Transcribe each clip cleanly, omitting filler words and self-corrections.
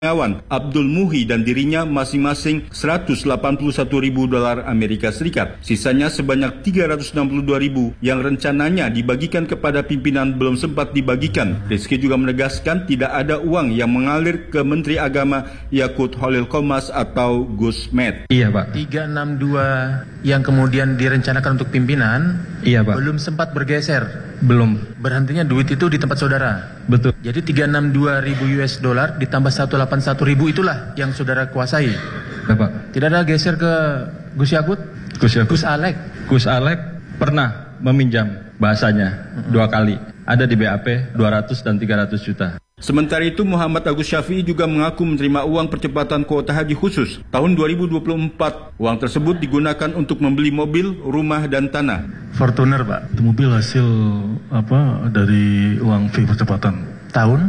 Kurniawan, Abdul Muhi dan dirinya masing-masing $181.000 Amerika Serikat. Sisanya sebanyak $362.000 yang rencananya dibagikan kepada pimpinan belum sempat dibagikan. Rizky juga menegaskan tidak ada uang yang mengalir ke Menteri Agama Yakut Holil Qomas atau Gus Med. Iya Pak. 362 yang kemudian direncanakan untuk pimpinan, iya Pak, belum sempat bergeser. Belum. Berhentinya duit itu di tempat saudara. Betul. Jadi 362.000 US dollar ditambah 181.000 itulah yang saudara kuasai. Bapak. Tidak ada geser ke Gus Yakut? Gus Alek. Gus Alek pernah meminjam bahasanya 2 kali. Ada di BAP 200 dan 300 juta. Sementara itu, Muhammad Agus Syafi'i juga mengaku menerima uang percepatan kuota haji khusus tahun 2024. Uang tersebut digunakan untuk membeli mobil, rumah, dan tanah. Fortuner, Pak. Itu mobil hasil dari uang fee percepatan. Tahun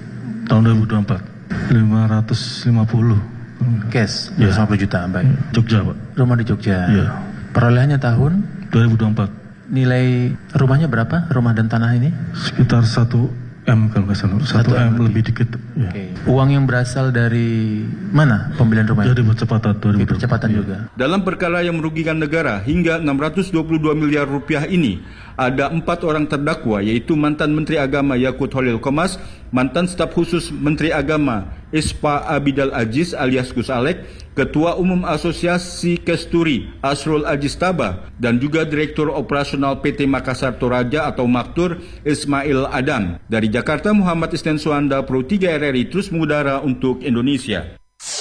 2024. 550. Cash, ya. 50 juta, baik. Jogja, Pak. Rumah di Jogja. Iya. Perolehannya tahun 2024. Nilai rumahnya berapa? Rumah dan tanah ini? Sekitar 1 M kalau nggak salah, 1 M lebih dikit. Ya. Okay. Uang yang berasal dari mana pembelian rumah? Jadi percepatan 2024. Percepatan juga. Dalam perkara yang merugikan negara hingga 622 miliar rupiah ini, ada 4 orang terdakwa, yaitu mantan Menteri Agama Yakut Holil Qomas, mantan staf khusus Menteri Agama Ispa Abidal Aziz alias Gus Alek, Ketua Umum Asosiasi Kesturi Asrul Ajistaba, dan juga Direktur Operasional PT Makassar Toraja atau Maktur Ismail Adam. Dari Jakarta, Muhammad Isnen Suanda, Pro 3 RRI terus mengudara untuk Indonesia.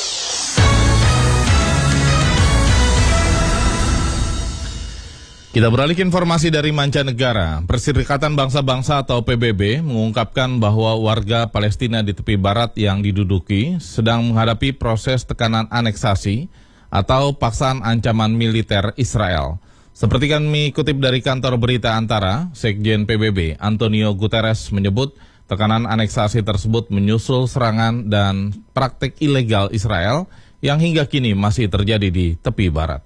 Kita beralih ke informasi dari mancanegara. Perserikatan Bangsa-Bangsa atau PBB mengungkapkan bahwa warga Palestina di tepi barat yang diduduki sedang menghadapi proses tekanan aneksasi atau paksaan ancaman militer Israel. Seperti kami kutip dari kantor berita Antara, Sekjen PBB Antonio Guterres menyebut tekanan aneksasi tersebut menyusul serangan dan praktik ilegal Israel yang hingga kini masih terjadi di tepi barat.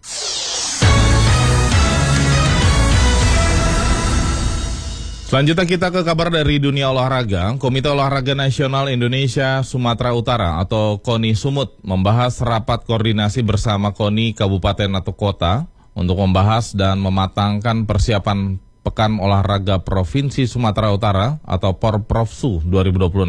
Selanjutnya kita ke kabar dari dunia olahraga. Komite Olahraga Nasional Indonesia Sumatera Utara atau KONI Sumut membahas rapat koordinasi bersama KONI Kabupaten atau Kota untuk membahas dan mematangkan persiapan Pekan Olahraga Provinsi Sumatera Utara atau Porprofsu 2026.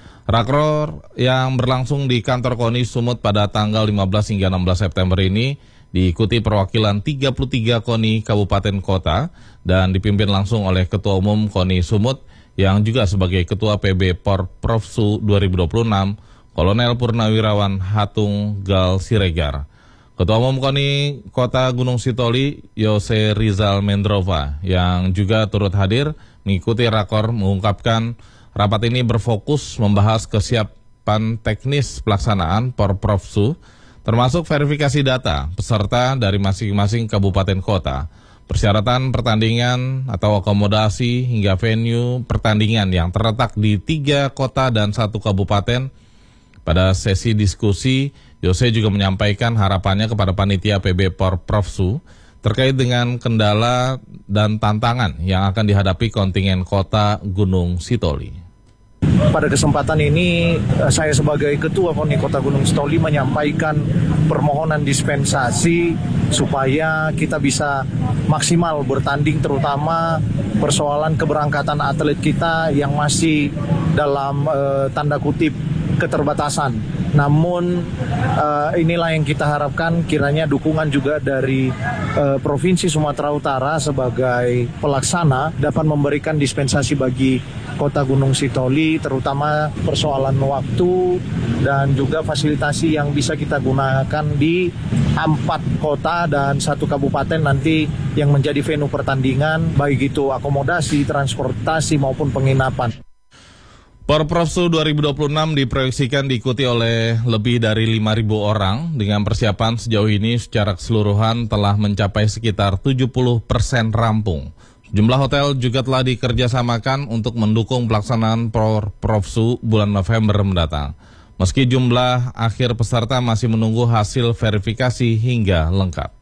Rakror yang berlangsung di kantor KONI Sumut pada tanggal 15 hingga 16 September ini diikuti perwakilan 33 KONI Kabupaten Kota dan dipimpin langsung oleh Ketua Umum KONI Sumut yang juga sebagai Ketua PB Porprofsu 2026, Kolonel Purnawirawan Hatung Gal Siregar. Ketua Umum KONI Kota Gunung Sitoli, Yose Rizal Mendrova, yang juga turut hadir mengikuti rakor, mengungkapkan rapat ini berfokus membahas kesiapan teknis pelaksanaan Porprofsu, termasuk verifikasi data peserta dari masing-masing kabupaten kota, persyaratan pertandingan atau akomodasi hingga venue pertandingan yang terletak di 3 kota dan 1 kabupaten. Pada sesi diskusi, Yose juga menyampaikan harapannya kepada panitia PB Porprofsu terkait dengan kendala dan tantangan yang akan dihadapi kontingen kota Gunung Sitoli. Pada kesempatan ini, saya sebagai Ketua KONI Kota Gunung Sitoli menyampaikan permohonan dispensasi supaya kita bisa maksimal bertanding, terutama persoalan keberangkatan atlet kita yang masih dalam tanda kutip keterbatasan. Namun inilah yang kita harapkan, kiranya dukungan juga dari Provinsi Sumatera Utara sebagai pelaksana dapat memberikan dispensasi bagi Kota Gunung Sitoli, terutama persoalan waktu dan juga fasilitasi yang bisa kita gunakan di 4 kota dan 1 kabupaten nanti yang menjadi venue pertandingan, baik itu akomodasi, transportasi maupun penginapan. Porprofsu 2026 diproyeksikan diikuti oleh lebih dari 5.000 orang dengan persiapan sejauh ini secara keseluruhan telah mencapai sekitar 70% rampung. Jumlah hotel juga telah dikerjasamakan untuk mendukung pelaksanaan Porprofsu bulan November mendatang. Meski jumlah akhir peserta masih menunggu hasil verifikasi hingga lengkap.